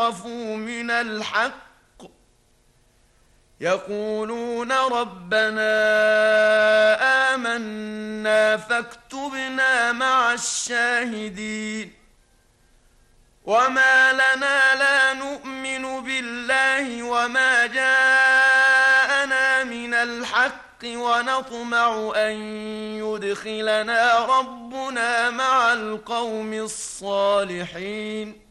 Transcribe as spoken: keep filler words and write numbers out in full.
عرفوا من الحق يقولون ربنا آمنا فاكتبنا مع الشاهدين. وما لنا لا نؤمن بالله وما جاءنا من الحق ونطمع أن يدخلنا ربنا مع القوم الصالحين.